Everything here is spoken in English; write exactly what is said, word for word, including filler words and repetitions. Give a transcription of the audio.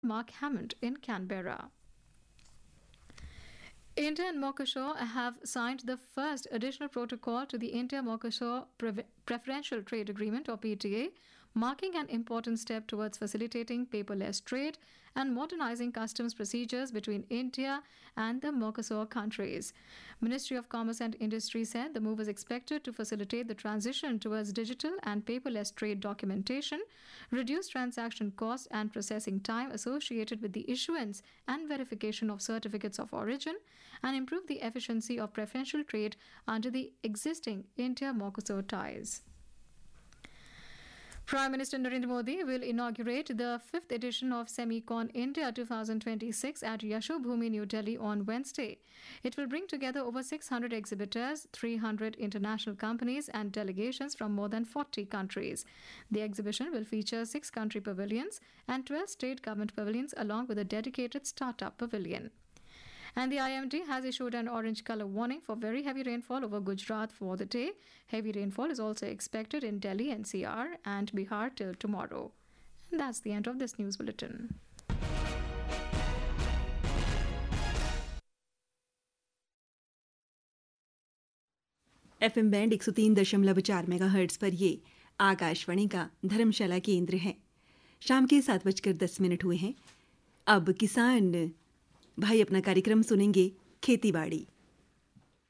Mark Hammond in Canberra. India and Mercosur have signed the first additional protocol to the India-Mercosur Pre- Preferential Trade Agreement, or P T A, marking an important step towards facilitating paperless trade and modernizing customs procedures between India and the Mercosur countries. Ministry of Commerce and Industry said the move is expected to facilitate the transition towards digital and paperless trade documentation, reduce transaction costs and processing time associated with the issuance and verification of certificates of origin, and improve the efficiency of preferential trade under the existing India-Mercosur ties. Prime Minister Narendra Modi will inaugurate the fifth edition of Semicon India twenty twenty-six at Yashobhoomi, New Delhi on Wednesday. It will bring together over six hundred exhibitors, three hundred international companies and delegations from more than forty countries. The exhibition will feature six country pavilions and twelve state government pavilions along with a dedicated startup pavilion. And the I M D has issued an orange color warning for very heavy rainfall over Gujarat for the day. Heavy rainfall is also expected in Delhi, N C R and Bihar till tomorrow. And that's the end of this news bulletin. FM band एक सौ तीन दशमलव चार megahertz पर ये आकाशवाणी का धर्मशाला केंद्र है। शाम के सात बजकर दस मिनट हुए हैं। अब किसान भाई अपना कार्यक्रम सुनेंगे खेती बाड़ी।